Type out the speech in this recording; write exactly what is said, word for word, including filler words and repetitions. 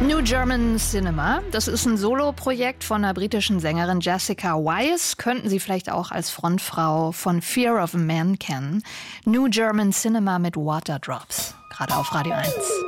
New German Cinema, das ist ein Soloprojekt von der britischen Sängerin Jessica Wise. Könnten Sie vielleicht auch als Frontfrau von Fear of a Man kennen. New German Cinema mit Waterdrops, gerade auf Radio eins.